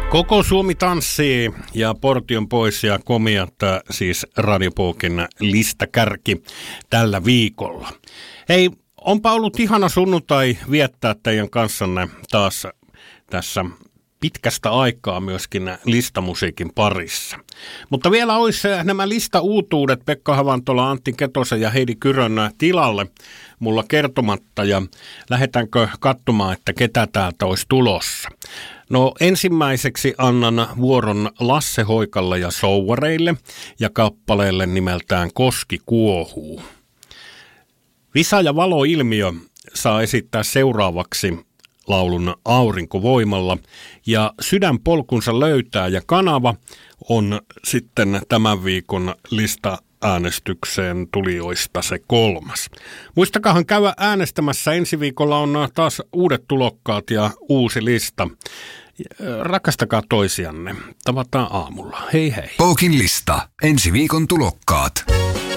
Koko Suomi tanssii ja Portti on pois ja komiat, siis Radio Pokin listakärki tällä viikolla. Hei, onpa ollut ihana sunnuntai viettää teidän kanssanne taas tässä pitkästä aikaa myöskin listamusiikin parissa. Mutta vielä olisi nämä listauutuudet Pekka Havantola, Antti Ketosen ja Heidi Kyrön tilalle mulla kertomatta ja lähdetäänkö katsomaan, että ketä täältä olisi tulossa. No ensimmäiseksi annan vuoron Lasse Hoikalle ja Souvareille ja kappaleelle nimeltään Koski kuohuu. Visa- ja valoilmiö saa esittää seuraavaksi laulun Aurinkovoimalla ja Sydänpolkunsa löytää ja kanava on sitten tämän viikon lista-äänestykseen tulijoista se 3. Muistakahan käydä äänestämässä, ensi viikolla on taas uudet tulokkaat ja uusi lista. Rakastakaa toisianne. Tavataan aamulla. Hei hei. Pokin lista. Ensi viikon tulokkaat.